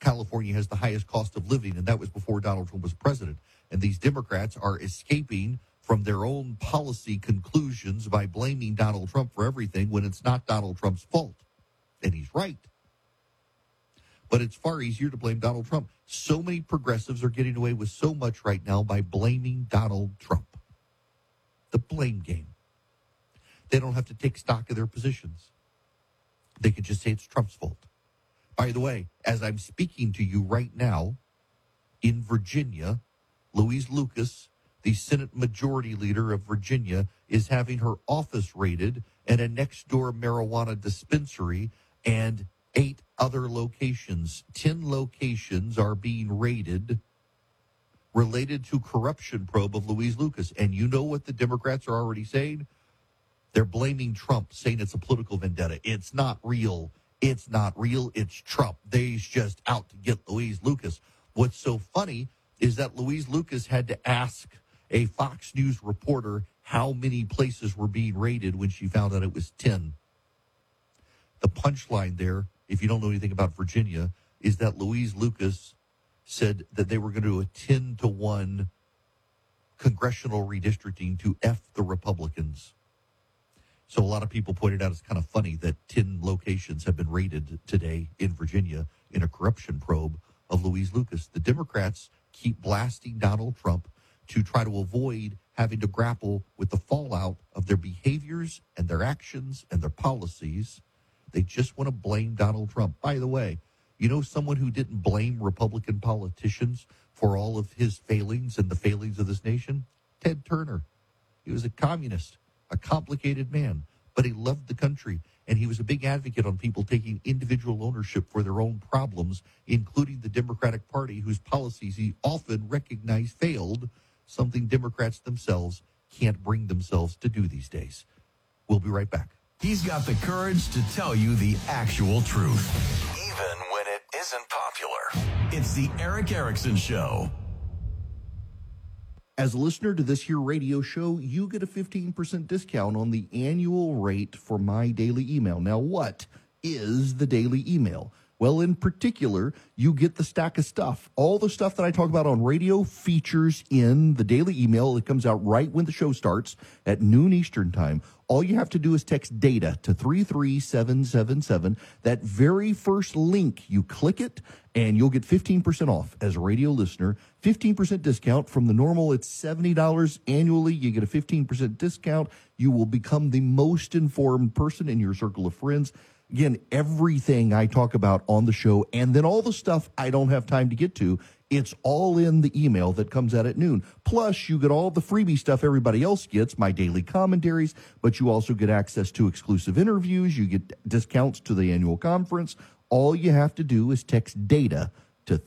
California has the highest cost of living, and that was before Donald Trump was president. And these Democrats are escaping from their own policy conclusions by blaming Donald Trump for everything when it's not Donald Trump's fault. And he's right. But it's far easier to blame Donald Trump. So many progressives are getting away with so much right now by blaming Donald Trump. The blame game. They don't have to take stock of their positions. They can just say it's Trump's fault. By the way, as I'm speaking to you right now, in Virginia, Louise Lucas, the Senate Majority Leader of Virginia, is having her office raided at a next-door marijuana dispensary and 8 other locations. 10 locations are being raided related to corruption probe of Louise Lucas. And you know what the Democrats are already saying? They're blaming Trump, saying it's a political vendetta. It's not real. It's not real. It's Trump. They's just out to get Louise Lucas. What's so funny is that Louise Lucas had to ask a Fox News reporter how many places were being raided when she found out it was 10. The punchline there, if you don't know anything about Virginia, is that Louise Lucas said that they were going to do a 10-to-1 congressional redistricting to F the Republicans. So a lot of people pointed out it's kind of funny that 10 locations have been raided today in Virginia in a corruption probe of Louise Lucas. The Democrats keep blasting Donald Trump to try to avoid having to grapple with the fallout of their behaviors and their actions and their policies. They just want to blame Donald Trump. By the way, you know someone who didn't blame Republican politicians for all of his failings and the failings of this nation? Ted Turner. He was a communist, a complicated man, but he loved the country, and he was a big advocate on people taking individual ownership for their own problems, including the Democratic Party, whose policies he often recognized failed, something Democrats themselves can't bring themselves to do these days. We'll be right back. He's got the courage to tell you the actual truth, even when it isn't popular. It's the Erick Erickson Show. As a listener to this here radio show, you get a 15% discount on the annual rate for my daily email. Now, what is the daily email? Well, in particular, you get the stack of stuff. All the stuff that I talk about on radio features in the daily email. It comes out right when the show starts at noon Eastern time. All you have to do is text DATA to 33777. That very first link, you click it, and you'll get 15% off as a radio listener. 15% discount from the normal. It's $70 annually. You get a 15% discount. You will become the most informed person in your circle of friends. Again, everything I talk about on the show, and then all the stuff I don't have time to get to, it's all in the email that comes out at noon. Plus, you get all the freebie stuff everybody else gets, my daily commentaries, but you also get access to exclusive interviews. You get discounts to the annual conference. All you have to do is text DATA to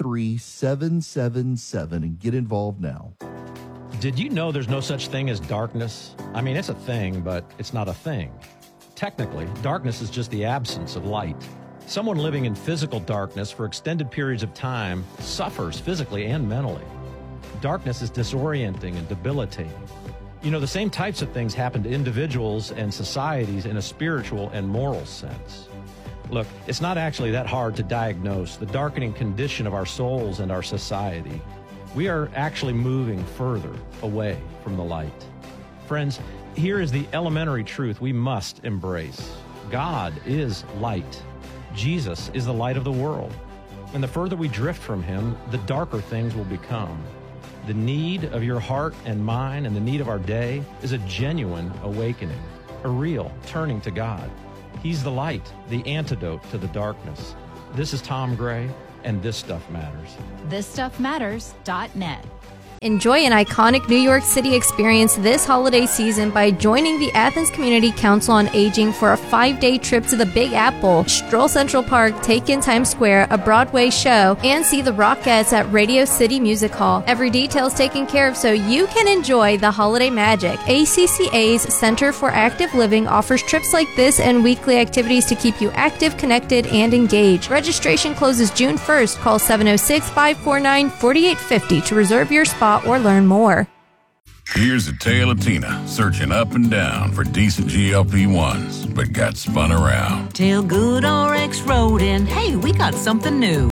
33777 and get involved now. Did you know there's no such thing as darkness? I mean, it's a thing, but it's not a thing. Technically, darkness is just the absence of light. Someone living in physical darkness for extended periods of time suffers physically and mentally. Darkness is disorienting and debilitating. You know, the same types of things happen to individuals and societies in a spiritual and moral sense. Look, it's not actually that hard to diagnose the darkening condition of our souls and our society. We are actually moving further away from the light. Friends, here is the elementary truth we must embrace. God is light. Jesus is the light of the world. And the further we drift from him, the darker things will become. The need of your heart and mine and the need of our day is a genuine awakening, a real turning to God. He's the light, the antidote to the darkness. This is Tom Gray, and This Stuff Matters. ThisStuffMatters.net. Enjoy an iconic New York City experience this holiday season by joining the Athens Community Council on Aging for a 5-day trip to the Big Apple, stroll Central Park, take in Times Square, a Broadway show, and see the Rockettes at Radio City Music Hall. Every detail is taken care of so you can enjoy the holiday magic. ACCA's Center for Active Living offers trips like this and weekly activities to keep you active, connected, and engaged. Registration closes June 1st. Call 706-549-4850 to reserve your spot or learn more. Here's a tale of Tina searching up and down for decent GLP-1s, but got spun around. Till good RX wrote in, hey, we got something new.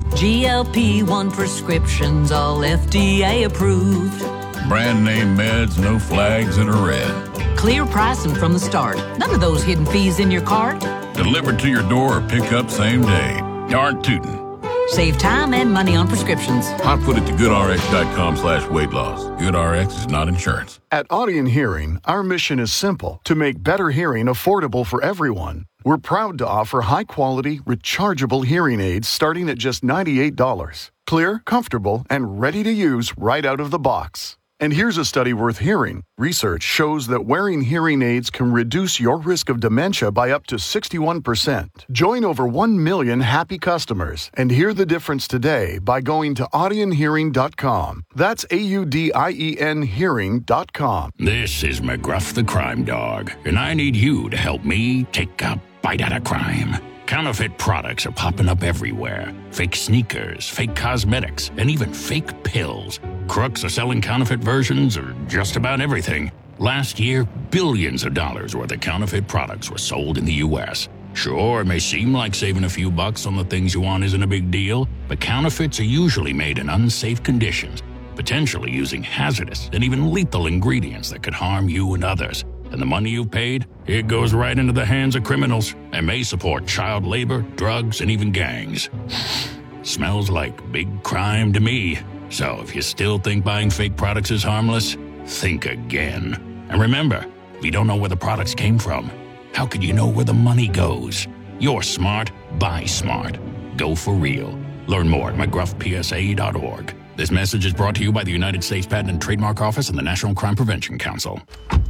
GLP-1 prescriptions, all FDA approved. Brand name meds, no flags in a red. Clear pricing from the start. None of those hidden fees in your cart. Delivered to your door or pick up same day. Darn tootin'. Save time and money on prescriptions. Hot foot at the goodrx.com/weight loss. GoodRx is not insurance. At Audion Hearing, our mission is simple: to make better hearing affordable for everyone. We're proud to offer high-quality, rechargeable hearing aids starting at just $98. Clear, comfortable, and ready to use right out of the box. And here's a study worth hearing. Research shows that wearing hearing aids can reduce your risk of dementia by up to 61%. Join over 1 million happy customers and hear the difference today by going to audionhearing.com. That's AUDIEN hearing.com. This is McGruff the Crime Dog, and I need you to help me take a bite out of crime. Counterfeit products are popping up everywhere. Fake sneakers, fake cosmetics, and even fake pills. Crooks are selling counterfeit versions of just about everything. Last year, billions of dollars worth of counterfeit products were sold in the U.S. Sure, it may seem like saving a few bucks on the things you want isn't a big deal, but counterfeits are usually made in unsafe conditions, potentially using hazardous and even lethal ingredients that could harm you and others. And the money you've paid, it goes right into the hands of criminals and may support child labor, drugs, and even gangs. Smells like big crime to me. So if you still think buying fake products is harmless, think again. And remember, if you don't know where the products came from, how could you know where the money goes? You're smart, buy smart. Go for real. Learn more at mcgruffpsa.org. This message is brought to you by the United States Patent and Trademark Office and the National Crime Prevention Council.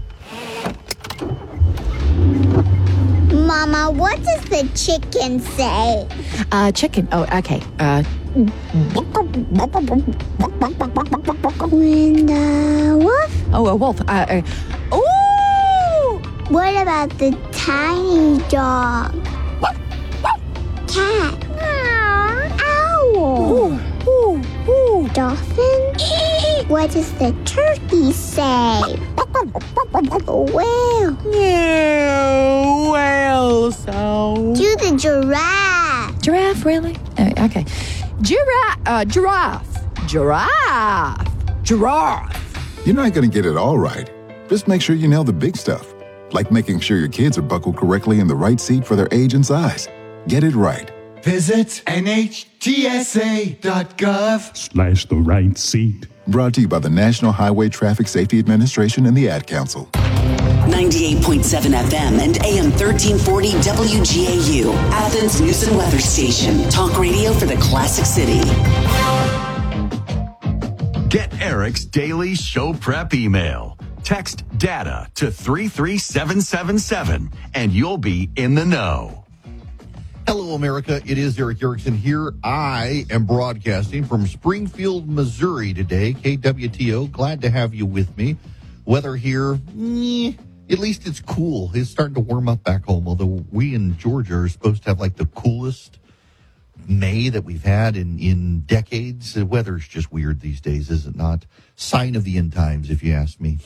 Mama, what does the chicken say? Chicken. Oh, okay. When the wolf? Oh, a wolf. Ooh! What about the tiny dog? Cat? Owl? Ooh. Dolphin? What does the turkey say? Whale? Yeah, whale sound. Do the giraffe. Giraffe, really? Okay. Giraffe. You're not going to get it all right. Just make sure you nail the big stuff, like making sure your kids are buckled correctly in the right seat for their age and size. Get it right. Visit NHTSA.gov/the right seat. Brought to you by the National Highway Traffic Safety Administration and the Ad Council. 98.7 FM and AM 1340 WGAU, Athens News and Weather Station. Talk radio for the Classic City. Get Eric's daily show prep email. Text DATA to 33777 and you'll be in the know. Hello, America. It is Eric Erickson here. I am broadcasting from Springfield, Missouri today. KWTO, glad to have you with me. Weather here, at least it's cool. It's starting to warm up back home, although we in Georgia are supposed to have like the coolest May that we've had in decades. The weather's just weird these days, is it not? Sign of the end times, if you ask me.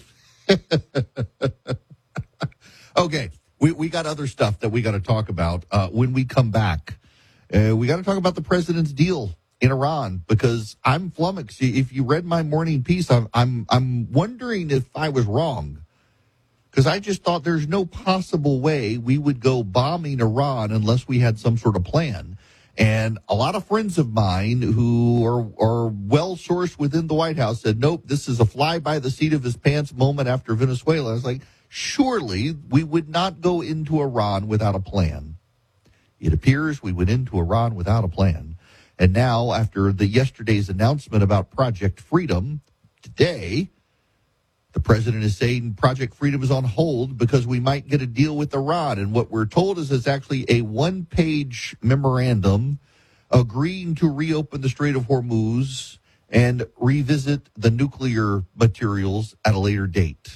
Okay. We got other stuff that we got to talk about when we come back. We got to talk about the president's deal in Iran because I'm flummoxed. If you read my morning piece, I'm wondering if I was wrong because I just thought there's no possible way we would go bombing Iran unless we had some sort of plan. And a lot of friends of mine who are well sourced within the White House said, nope, this is a fly by the seat of his pants moment after Venezuela. I was like, surely we would not go into Iran without a plan. It appears we went into Iran without a plan. And now, after yesterday's announcement about Project Freedom, today, the president is saying Project Freedom is on hold because we might get a deal with Iran. And what we're told is it's actually a one-page memorandum agreeing to reopen the Strait of Hormuz and revisit the nuclear materials at a later date.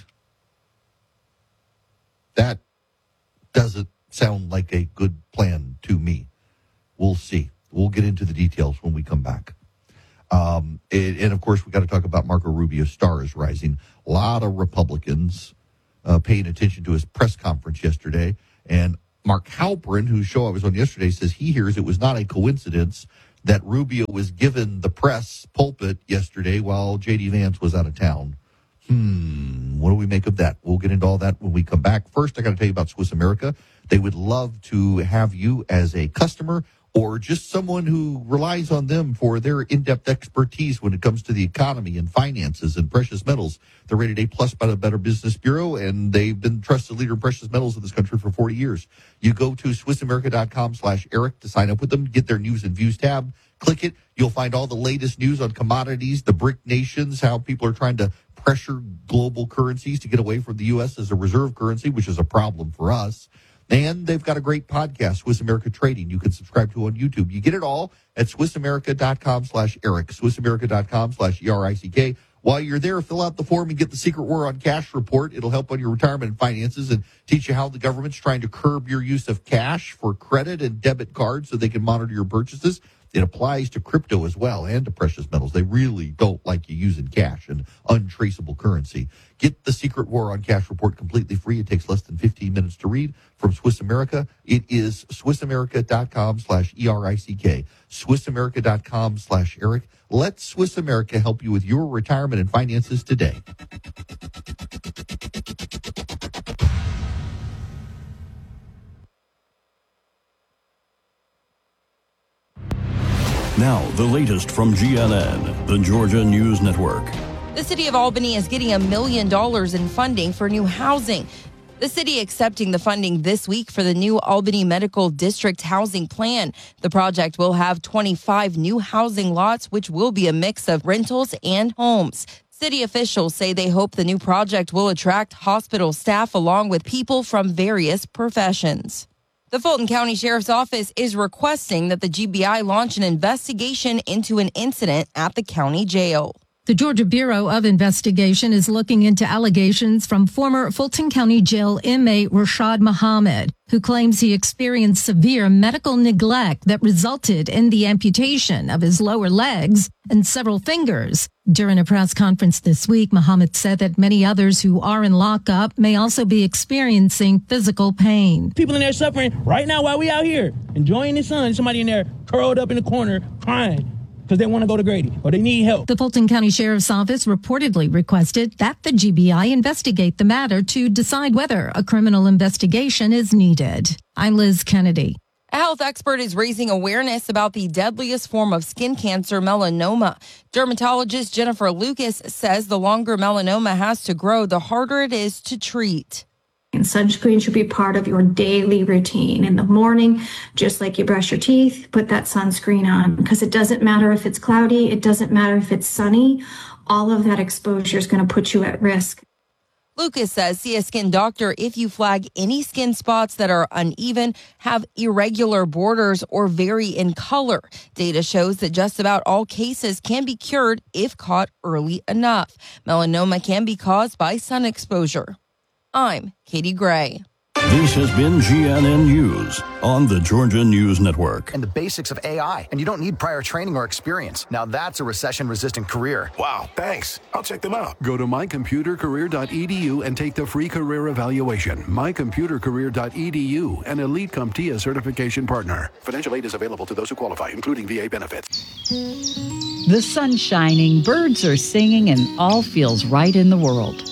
That doesn't sound like a good plan to me. We'll see. We'll get into the details when we come back. And of course, we got to talk about Marco Rubio's star is rising. A lot of Republicans paying attention to his press conference yesterday. And Mark Halperin, whose show I was on yesterday, says he hears it was not a coincidence that Rubio was given the press pulpit yesterday while J.D. Vance was out of town. What do we make of that? We'll get into all that when we come back. First, I got to tell you about Swiss America. They would love to have you as a customer or just someone who relies on them for their in-depth expertise when it comes to the economy and finances and precious metals. They're rated A+ by the Better Business Bureau, and they've been trusted leader in precious metals in this country for 40 years. You go to SwissAmerica.com/Eric to sign up with them, get their news and views tab. Click it. You'll find all the latest news on commodities, the BRIC nations, how people are trying to pressure global currencies to get away from the U.S. as a reserve currency, which is a problem for us. And they've got a great podcast, Swiss America Trading, you can subscribe to on YouTube. You get it all at SwissAmerica.com/Eric, SwissAmerica.com/ERICK. While you're there, fill out the form and get the Secret War on Cash report. It'll help on your retirement and finances and teach you how the government's trying to curb your use of cash for credit and debit cards so they can monitor your purchases. It applies to crypto as well and to precious metals. They really don't like you using cash and untraceable currency. Get the Secret War on Cash report completely free. It takes less than 15 minutes to read from Swiss America. It is SwissAmerica.com/ERICK, SwissAmerica.com/Eric. Let Swiss America help you with your retirement and finances today. Now, the latest from GNN, the Georgia News Network. The city of Albany is getting $1 million in funding for new housing. The city accepting the funding this week for the new Albany Medical District housing plan. The project will have 25 new housing lots, which will be a mix of rentals and homes. City officials say they hope the new project will attract hospital staff along with people from various professions. The Fulton County Sheriff's Office is requesting that the GBI launch an investigation into an incident at the county jail. The Georgia Bureau of Investigation is looking into allegations from former Fulton County Jail inmate Rashad Muhammad, who claims he experienced severe medical neglect that resulted in the amputation of his lower legs and several fingers. During a press conference this week, Muhammad said that many others who are in lockup may also be experiencing physical pain. People in there suffering right now while we out here enjoying the sun. Somebody in there curled up in the corner crying because they want to go to Grady or they need help. The Fulton County Sheriff's Office reportedly requested that the GBI investigate the matter to decide whether a criminal investigation is needed. I'm Liz Kennedy. A health expert is raising awareness about the deadliest form of skin cancer, melanoma. Dermatologist Jennifer Lucas says the longer melanoma has to grow, the harder it is to treat. And sunscreen should be part of your daily routine. In the morning, just like you brush your teeth, put that sunscreen on because it doesn't matter if it's cloudy, it doesn't matter if it's sunny. All of that exposure is going to put you at risk. Lucas says see a skin doctor if you flag any skin spots that are uneven, have irregular borders, or vary in color. Data shows that just about all cases can be cured if caught early enough. Melanoma can be caused by sun exposure. I'm Katie Gray. This has been GNN News on the Georgia News Network. And the basics of AI, and you don't need prior training or experience. Now that's a recession-resistant career. Wow, thanks. I'll check them out. Go to mycomputercareer.edu and take the free career evaluation. Mycomputercareer.edu, an Elite CompTIA certification partner. Financial aid is available to those who qualify, including VA benefits. The sun's shining, birds are singing, and all feels right in the world.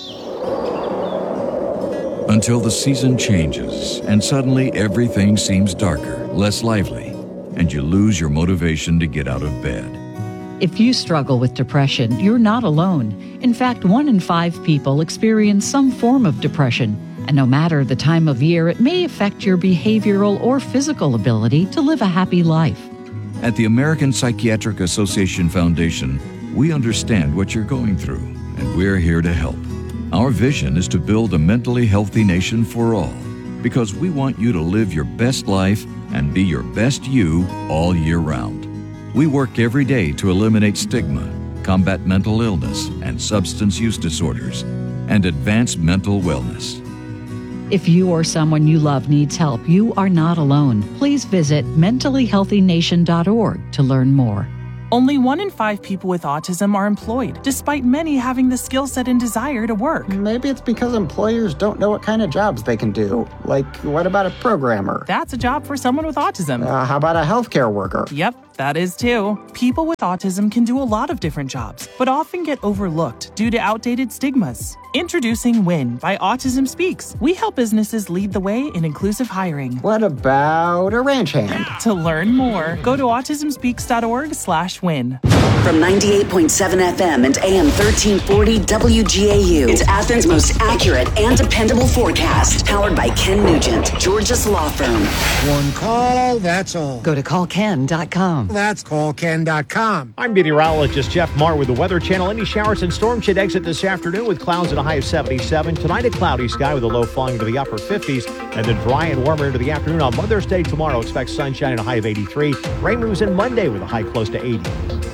Until the season changes and suddenly everything seems darker, less lively, and you lose your motivation to get out of bed. If you struggle with depression, you're not alone. In fact, 1 in 5 people experience some form of depression, and no matter the time of year, it may affect your behavioral or physical ability to live a happy life. At the American Psychiatric Association Foundation, we understand what you're going through, and we're here to help. Our vision is to build a mentally healthy nation for all, because we want you to live your best life and be your best you all year round. We work every day to eliminate stigma, combat mental illness and substance use disorders, and advance mental wellness. If you or someone you love needs help, you are not alone. Please visit mentallyhealthynation.org to learn more. Only 1 in 5 people with autism are employed, despite many having the skill set and desire to work. Maybe it's because employers don't know what kind of jobs they can do. Like, what about a programmer? That's a job for someone with autism. How about a healthcare worker? Yep. That is too. People with autism can do a lot of different jobs, but often get overlooked due to outdated stigmas. Introducing WIN by Autism Speaks. We help businesses lead the way in inclusive hiring. What about a ranch hand? To learn more, go to autismspeaks.org/win. From 98.7 FM and AM 1340 WGAU, it's Athens' most accurate and dependable forecast. Powered by Ken Nugent, Georgia's law firm. One call, that's all. Go to callken.com. That's callken.com. I'm meteorologist Jeff Marr with the Weather Channel. Any showers and storms should exit this afternoon with clouds at a high of 77. Tonight, a cloudy sky with a low falling into the upper 50s. And then dry and warmer into the afternoon. On Mother's Day tomorrow, expect sunshine and a high of 83. Rain moves in Monday with a high close to 80.